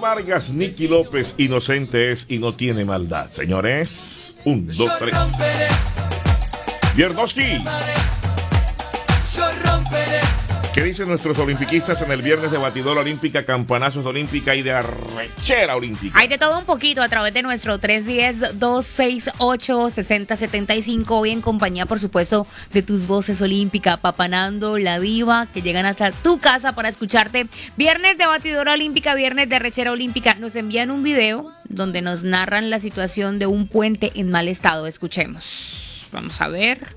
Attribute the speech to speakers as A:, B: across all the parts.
A: Vargas, Nicky López, inocente es y no tiene maldad. Señores, 1, 2, 3. Viernoski. ¿Qué dicen nuestros olimpiquistas en el viernes de batidora olímpica, campanazos olímpica y de arrechera olímpica?
B: Hay de todo un poquito a través de nuestro 310-268-6075. Hoy en compañía, por supuesto, de tus voces olímpica, Papanando, La Diva, que llegan hasta tu casa para escucharte. Viernes de batidora olímpica, viernes de arrechera olímpica. Nos envían un video donde nos narran la situación de un puente en mal estado. Escuchemos. Vamos a ver.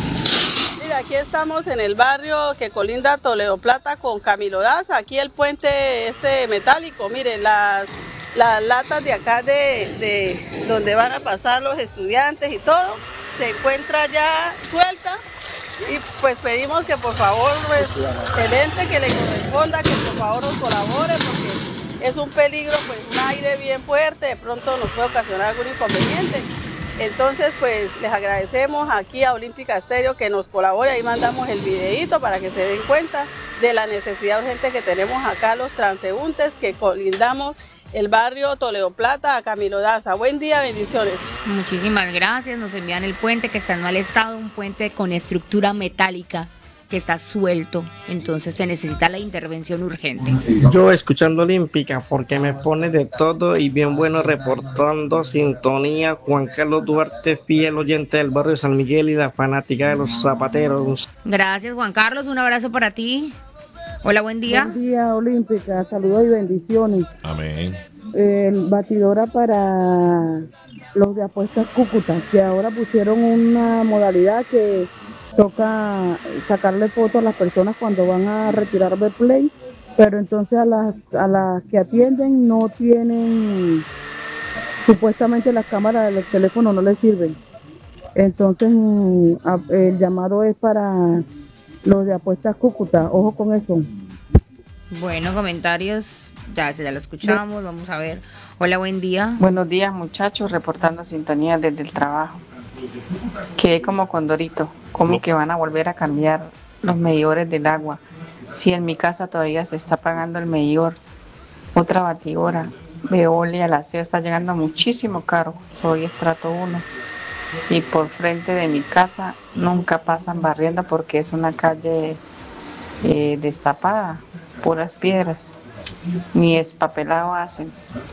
C: Mira, aquí estamos en el barrio que colinda Toledo Plata con Camilo Daza. Aquí el puente metálico, miren, las latas de acá de donde van a pasar los estudiantes y todo, se encuentra ya suelta. Y pues pedimos que por favor, pues, el ente que le corresponda, que por favor nos colabore, porque es un peligro, pues un aire bien fuerte, de pronto nos puede ocasionar algún inconveniente. Entonces, pues les agradecemos aquí a Olímpica Estéreo que nos colabore. Ahí mandamos el videíto para que se den cuenta de la necesidad urgente que tenemos acá los transeúntes que colindamos el barrio Toledo Plata a Camilo Daza. Buen día, bendiciones.
B: Muchísimas gracias. Nos envían el puente que está en mal estado, un puente con estructura metálica que está suelto, entonces se necesita la intervención urgente.
D: Yo escuchando Olímpica porque me pone de todo y bien bueno reportando sintonía. Juan Carlos Duarte, fiel oyente del barrio de San Miguel y la fanática de los zapateros.
B: Gracias, Juan Carlos, un abrazo para ti. Hola, buen día.
E: Buen día, Olímpica, saludos y bendiciones.
A: Amén.
E: Batidora para los de apuestas Cúcuta, que ahora pusieron una modalidad que toca sacarle fotos a las personas cuando van a retirar de play, pero entonces a las que atienden no tienen, supuestamente las cámaras de los teléfonos no les sirven. Entonces el llamado es para los de apuestas Cúcuta, ojo con eso.
B: Bueno, comentarios, ya lo escuchamos, vamos a ver. Hola, buen día.
F: Buenos días, muchachos, reportando sintonía desde el trabajo. Quedé como Condorito, como que van a volver a cambiar los medidores del agua. Si en mi casa todavía se está pagando el medidor, otra batidora, Veolia, el aseo está llegando muchísimo caro. Soy estrato 1 y por frente de mi casa nunca pasan barriendo porque es una calle destapada, puras piedras, ni espapelado hacen.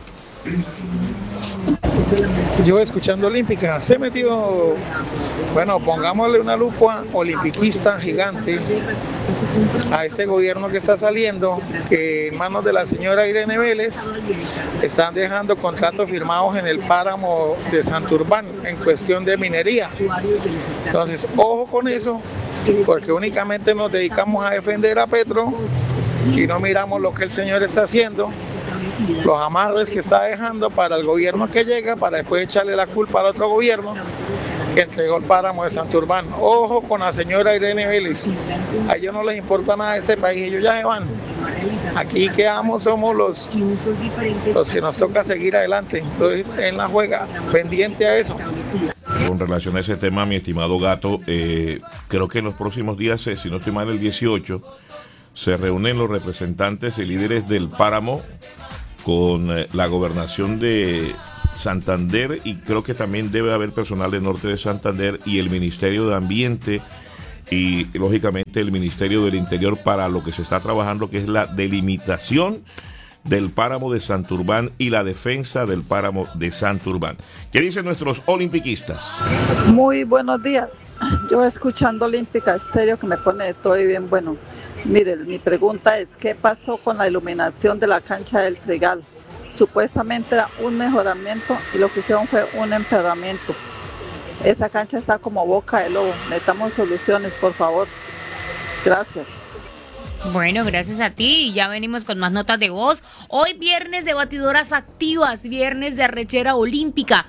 G: Yo escuchando Olímpica, se metió, bueno, pongámosle una lupa olimpiquista gigante a este gobierno que está saliendo, que en manos de la señora Irene Vélez están dejando contratos firmados en el páramo de Santurbán en cuestión de minería. Entonces, ojo con eso, porque únicamente nos dedicamos a defender a Petro y no miramos lo que el señor está haciendo, los amarres que está dejando para el gobierno que llega, para después echarle la culpa al otro gobierno que entregó el páramo de Santurbán. Ojo con la señora Irene Vélez, a ellos no les importa nada de este país, ellos ya se van. Aquí quedamos, somos los que nos toca seguir adelante. Entonces, en la juega, pendiente a eso.
A: Con relación a ese tema, mi estimado Gato, creo que en los próximos días, si no estoy mal, el 18, se reúnen los representantes y líderes del páramo con la gobernación de Santander, y creo que también debe haber personal del norte de Santander y el Ministerio de Ambiente y lógicamente el Ministerio del Interior para lo que se está trabajando, que es la delimitación del páramo de Santurbán y la defensa del páramo de Santurbán. ¿Qué dicen nuestros olimpiquistas?
H: Muy buenos días. Yo escuchando Olímpica Estéreo que me pone de todo y bien bueno. Miren, mi pregunta es, ¿qué pasó con la iluminación de la cancha del Trigal? Supuestamente era un mejoramiento y lo que hicieron fue un empeoramiento. Esa cancha está como boca de lobo. Necesitamos soluciones, por favor. Gracias.
B: Bueno, gracias a ti. Ya venimos con más notas de voz. Hoy viernes de batidoras activas, viernes de arrechera olímpica,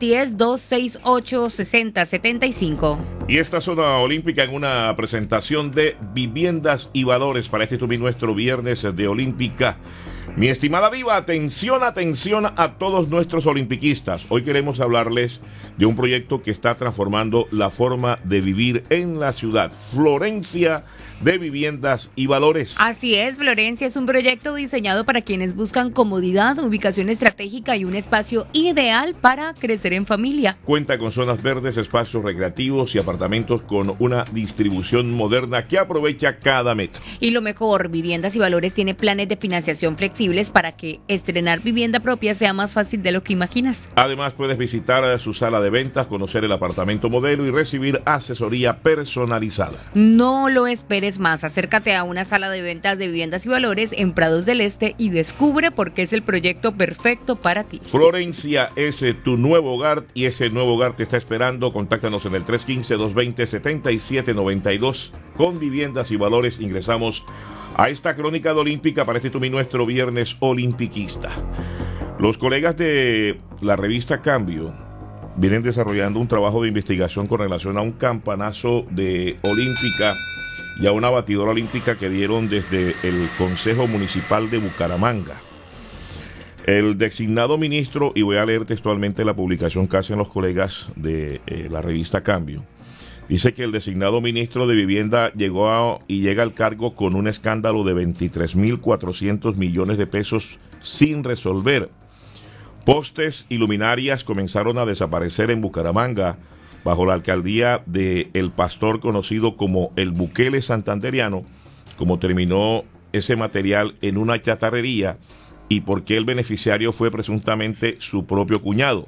B: 310-268-6075.
A: Y esta zona olímpica en una presentación de viviendas y valores para este también nuestro viernes de olímpica. Mi estimada Diva, atención a todos nuestros olimpiquistas. Hoy queremos hablarles de un proyecto que está transformando la forma de vivir en la ciudad. Florencia de Viviendas y Valores.
B: Así es, Florencia es un proyecto diseñado para quienes buscan comodidad, ubicación estratégica y un espacio ideal para crecer en familia.
A: Cuenta con zonas verdes, espacios recreativos y apartamentos con una distribución moderna que aprovecha cada metro.
B: Y lo mejor, Viviendas y Valores tiene planes de financiación flexibles para que estrenar vivienda propia sea más fácil de lo que imaginas.
A: Además, puedes visitar su sala de ventas, conocer el apartamento modelo y recibir asesoría personalizada.
B: No lo esperes más, acércate a una sala de ventas de Viviendas y Valores en Prados del Este y descubre por qué es el proyecto perfecto para ti.
A: Florencia es tu nuevo hogar y ese nuevo hogar te está esperando. Contáctanos en el 315-220-7792. Con Viviendas y Valores ingresamos a esta crónica de Olímpica para este y nuestro viernes olimpiquista. Los colegas de la revista Cambio vienen desarrollando un trabajo de investigación con relación a un campanazo de Olímpica y a una batidora olímpica que dieron desde el Consejo Municipal de Bucaramanga. El designado ministro, y voy a leer textualmente la publicación que hacen los colegas de la revista Cambio, dice que el designado ministro de Vivienda llega al cargo con un escándalo de 23.400 millones de pesos sin resolver. Postes y luminarias comenzaron a desaparecer en Bucaramanga bajo la alcaldía de el pastor conocido como el Bukele santanderiano, como terminó ese material en una chatarrería y por qué el beneficiario fue presuntamente su propio cuñado.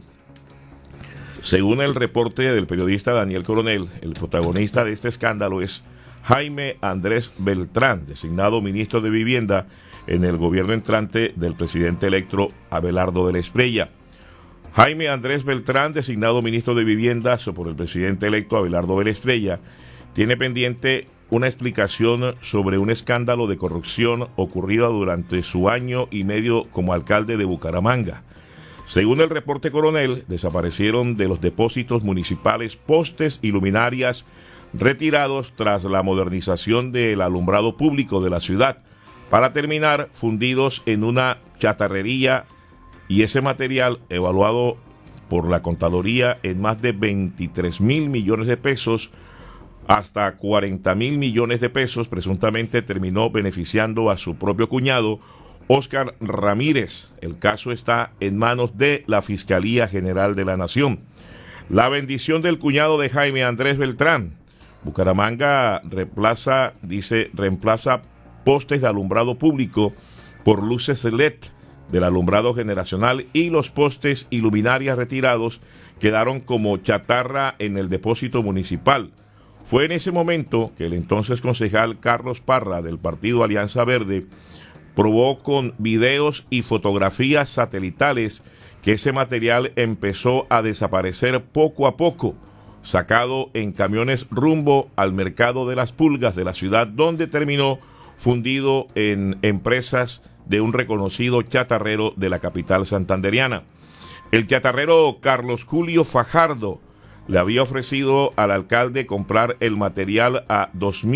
A: Según el reporte del periodista Daniel Coronel, el protagonista de este escándalo es Jaime Andrés Beltrán, designado ministro de Vivienda en el gobierno entrante del presidente electo Abelardo de la Espriella. Jaime Andrés Beltrán, designado ministro de Vivienda por el presidente electo Abelardo de la Espriella, tiene pendiente una explicación sobre un escándalo de corrupción ocurrido durante su año y medio como alcalde de Bucaramanga. Según el reporte Coronel, desaparecieron de los depósitos municipales postes y luminarias retirados tras la modernización del alumbrado público de la ciudad, para terminar fundidos en una chatarrería, y ese material, evaluado por la contaduría en más de 23.000 millones de pesos, hasta 40.000 millones de pesos, presuntamente terminó beneficiando a su propio cuñado, Óscar Ramírez. El caso está en manos de la Fiscalía General de la Nación. La bendición del cuñado de Jaime Andrés Beltrán. Bucaramanga reemplaza postes de alumbrado público por luces LED del alumbrado generacional, y los postes y luminarias retirados quedaron como chatarra en el depósito municipal. Fue en ese momento que el entonces concejal Carlos Parra del partido Alianza Verde probó con videos y fotografías satelitales que ese material empezó a desaparecer poco a poco, sacado en camiones rumbo al mercado de las Pulgas de la ciudad, donde terminó fundido en empresas de un reconocido chatarrero de la capital santanderiana. El chatarrero Carlos Julio Fajardo le había ofrecido al alcalde comprar el material a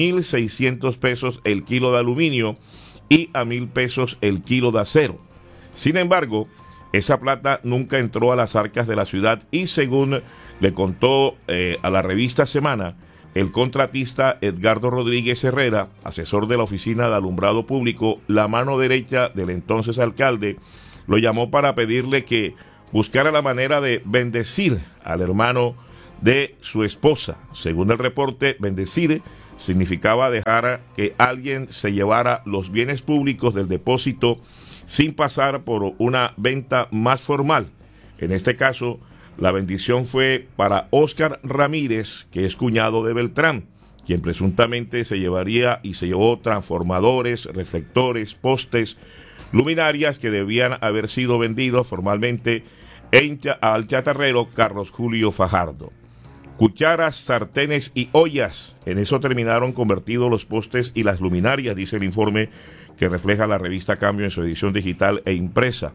A: 2.600 pesos el kilo de aluminio y a 1.000 pesos el kilo de acero. Sin embargo, esa plata nunca entró a las arcas de la ciudad y, según le contó a la revista Semana, el contratista Edgardo Rodríguez Herrera, asesor de la Oficina de Alumbrado Público, la mano derecha del entonces alcalde, lo llamó para pedirle que buscara la manera de bendecir al hermano de su esposa. Según el reporte, bendecir significaba dejar que alguien se llevara los bienes públicos del depósito sin pasar por una venta más formal. En este caso, la bendición fue para Óscar Ramírez, que es cuñado de Beltrán, quien presuntamente se llevó transformadores, reflectores, postes, luminarias que debían haber sido vendidos formalmente al chatarrero Carlos Julio Fajardo. Cucharas, sartenes y ollas, en eso terminaron convertidos los postes y las luminarias, dice el informe que refleja la revista Cambio en su edición digital e impresa.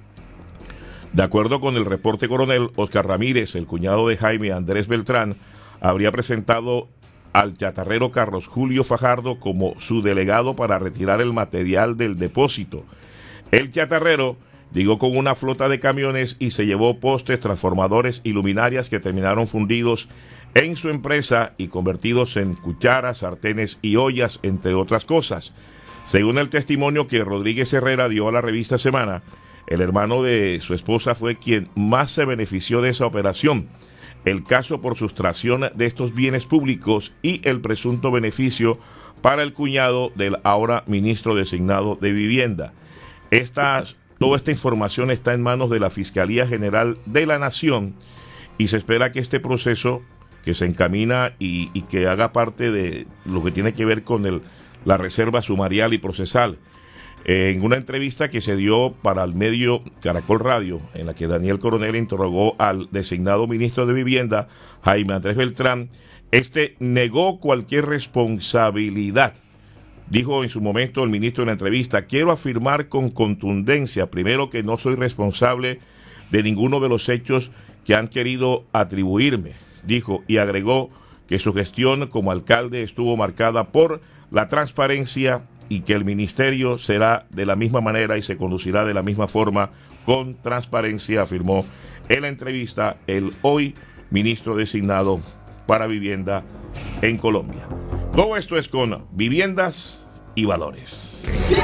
A: De acuerdo con el reporte Coronel, Óscar Ramírez, el cuñado de Jaime Andrés Beltrán, habría presentado al chatarrero Carlos Julio Fajardo como su delegado para retirar el material del depósito. El chatarrero llegó con una flota de camiones y se llevó postes, transformadores y luminarias que terminaron fundidos en su empresa y convertidos en cucharas, sartenes y ollas, entre otras cosas. Según el testimonio que Rodríguez Herrera dio a la revista Semana, el hermano de su esposa fue quien más se benefició de esa operación. El caso por sustracción de estos bienes públicos y el presunto beneficio para el cuñado del ahora ministro designado de Vivienda. Toda esta información está en manos de la Fiscalía General de la Nación y se espera que este proceso que se encamina y que haga parte de lo que tiene que ver con la reserva sumarial y procesal. En una entrevista que se dio para el medio Caracol Radio, en la que Daniel Coronel interrogó al designado ministro de Vivienda, Jaime Andrés Beltrán, negó cualquier responsabilidad. Dijo en su momento el ministro en la entrevista: quiero afirmar con contundencia, primero, que no soy responsable de ninguno de los hechos que han querido atribuirme, dijo, y agregó que su gestión como alcalde estuvo marcada por la transparencia y que el ministerio será de la misma manera y se conducirá de la misma forma, con transparencia, afirmó en la entrevista el hoy ministro designado para Vivienda en Colombia. Todo esto es con Viviendas y Valores.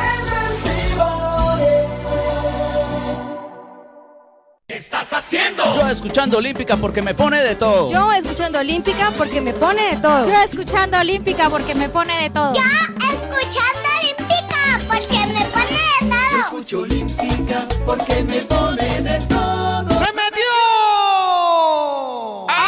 I: ¿Qué estás haciendo? Yo escuchando Olímpica porque me pone de todo.
J: Yo escuchando Olímpica porque me pone de todo.
K: Yo escuchando Olímpica porque me pone de todo.
J: ¡Ya!